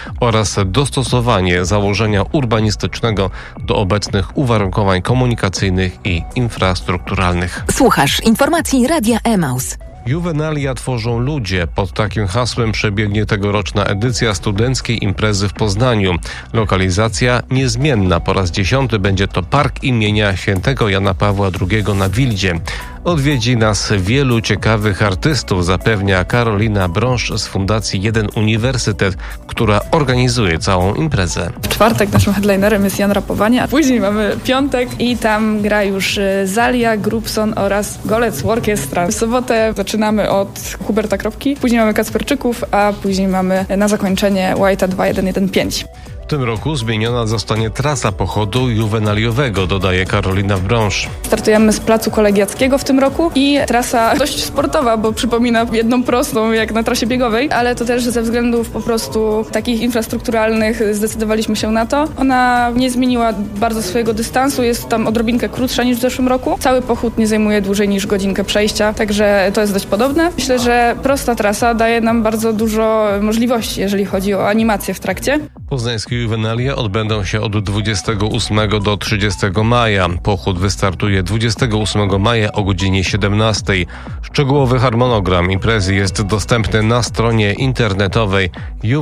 oraz dostosowanie założenia urbanistycznego do obecnych uwarunkowań komunikacyjnych i infrastrukturalnych. Słuchasz informacji Radia Emaus. Juvenalia tworzą ludzie. Pod takim hasłem przebiegnie tegoroczna edycja studenckiej imprezy w Poznaniu. Lokalizacja niezmienna. Po raz 10 będzie to park imienia świętego Jana Pawła II na Wildzie. Odwiedzi nas wielu ciekawych artystów, zapewnia Karolina Brąż z Fundacji Jeden Uniwersytet, która organizuje całą imprezę. W czwartek naszym headlinerem jest Jan Rapowania, później mamy piątek i tam gra już Zalia, Grubson oraz Golec Orkiestra. W sobotę zaczynamy od Huberta Kropki, później mamy Kacperczyków, a później mamy na zakończenie White'a 2115. W tym roku zmieniona zostanie trasa pochodu juwenaliowego, dodaje Karolina Brąż. Startujemy z Placu Kolegiackiego w tym roku i trasa dość sportowa, bo przypomina jedną prostą jak na trasie biegowej, ale to też ze względów po prostu takich infrastrukturalnych zdecydowaliśmy się na to. Ona nie zmieniła bardzo swojego dystansu, jest tam odrobinkę krótsza niż w zeszłym roku. Cały pochód nie zajmuje dłużej niż godzinkę przejścia, także to jest dość podobne. Myślę, że prosta trasa daje nam bardzo dużo możliwości, jeżeli chodzi o animację w trakcie. Poznańskie juwenalia odbędą się od 28 do 30 maja. Pochód wystartuje 28 maja o godzinie 17. Szczegółowy harmonogram imprezy jest dostępny na stronie internetowej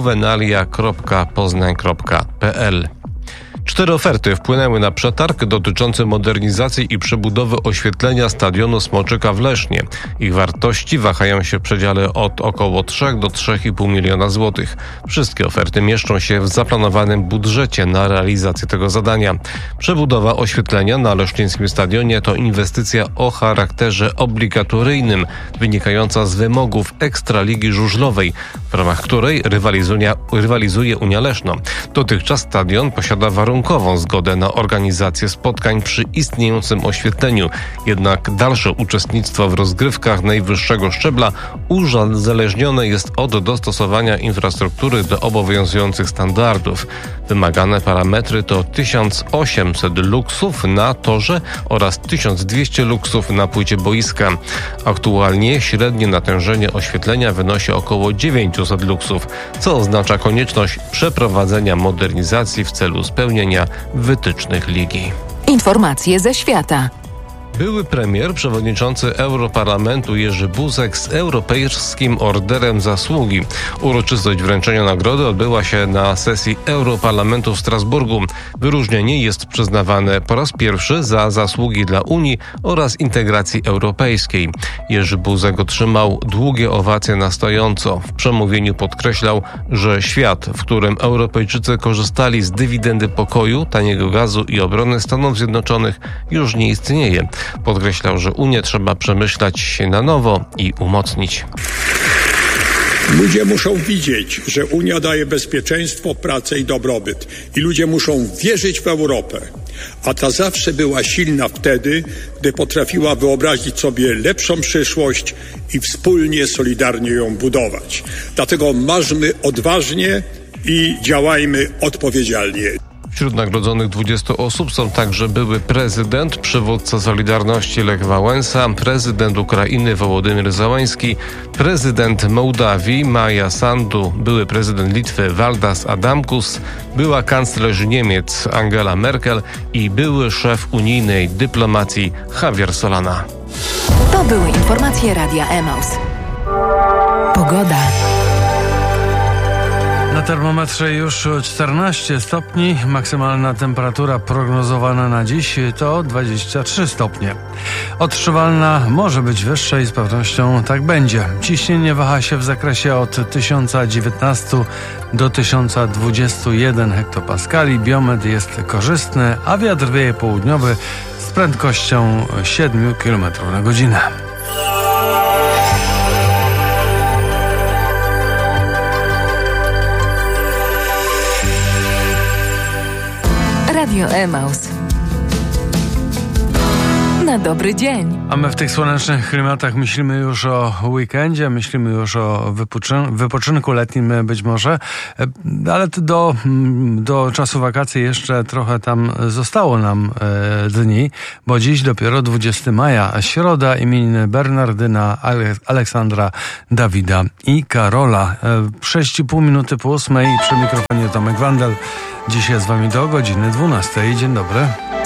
juvenalia.poznań.pl. 4 oferty wpłynęły na przetarg dotyczący modernizacji i przebudowy oświetlenia stadionu Smoczyka w Lesznie. Ich wartości wahają się w przedziale od około 3 do 3,5 miliona złotych. Wszystkie oferty mieszczą się w zaplanowanym budżecie na realizację tego zadania. Przebudowa oświetlenia na leszczyńskim stadionie to inwestycja o charakterze obligatoryjnym, wynikająca z wymogów Ekstraligi Żużlowej, w ramach której rywalizuje Unia Leszno. Dotychczas stadion posiada warunkową zgodę na organizację spotkań przy istniejącym oświetleniu. Jednak dalsze uczestnictwo w rozgrywkach najwyższego szczebla uzależnione jest od dostosowania infrastruktury do obowiązujących standardów. Wymagane parametry to 1800 luksów na torze oraz 1200 luksów na płycie boiska. Aktualnie średnie natężenie oświetlenia wynosi około 900 luksów, co oznacza konieczność przeprowadzenia modernizacji w celu spełnienia wytycznych ligi. Informacje ze świata. Były premier, przewodniczący Europarlamentu Jerzy Buzek z Europejskim Orderem Zasługi. Uroczystość wręczenia nagrody odbyła się na sesji Europarlamentu w Strasburgu. Wyróżnienie jest przyznawane po raz pierwszy za zasługi dla Unii oraz integracji europejskiej. Jerzy Buzek otrzymał długie owacje na stojąco. W przemówieniu podkreślał, że świat, w którym Europejczycy korzystali z dywidendy pokoju, taniego gazu i obrony Stanów Zjednoczonych, już nie istnieje. Podkreślał, że Unię trzeba przemyśleć na nowo i umocnić. Ludzie muszą widzieć, że Unia daje bezpieczeństwo, pracę i dobrobyt. I ludzie muszą wierzyć w Europę. A ta zawsze była silna wtedy, gdy potrafiła wyobrazić sobie lepszą przyszłość i wspólnie, solidarnie ją budować. Dlatego marzmy odważnie i działajmy odpowiedzialnie. Wśród nagrodzonych 20 osób są także były prezydent, przywódca Solidarności Lech Wałęsa, prezydent Ukrainy Wołodymyr Zełański, prezydent Mołdawii Maja Sandu, były prezydent Litwy Valdas Adamkus, była kanclerz Niemiec Angela Merkel i były szef unijnej dyplomacji Javier Solana. To były informacje Radia Emaus. Pogoda. Na termometrze już 14 stopni, maksymalna temperatura prognozowana na dziś to 23 stopnie. Odczuwalna może być wyższa i z pewnością tak będzie. Ciśnienie waha się w zakresie od 1019 do 1021 hektopaskali. Biometr jest korzystny, a wiatr wieje południowy z prędkością 7 km na godzinę. Radio Emaus. na dobry dzień. A my w tych słonecznych klimatach myślimy już o weekendzie, myślimy już o wypoczynku letnim być może, ale do czasu wakacji jeszcze trochę tam zostało nam dni, bo dziś dopiero 20 maja, środa, imieniny Bernardyna, Aleksandra, Dawida i Karola. 6,5 minuty po 8 przy mikrofonie Tomek Wandel. Dzisiaj z wami do godziny 12. Dzień dobry.